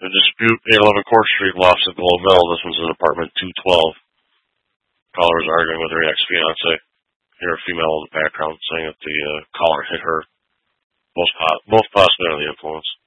The dispute, 811 Court Street, lofts at Globe Mill. This one's in apartment 212. Caller is arguing with her ex-fiance. Hear a female in the background saying that the caller hit her. Both possibly under the influence.